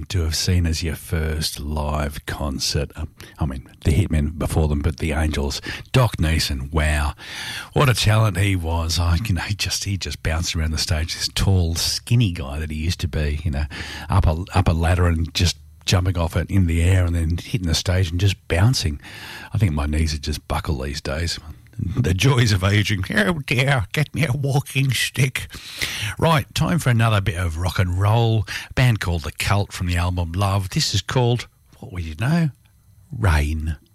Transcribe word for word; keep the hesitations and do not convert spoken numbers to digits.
to have seen as your first live concert? Um, I mean, the Hitmen before them, but the Angels. Doc Neeson, wow, what a talent he was! I, you know, he just he just bounced around the stage. This tall, skinny guy that he used to be, you know, up a up a ladder and just jumping off it in the air and then hitting the stage and just bouncing. I think my knees would just buckle these days. The joys of aging. Oh dear, get me a walking stick. Right, time for another bit of rock and roll. A band called The Cult from the album Love. This is called, what would you know? Rain.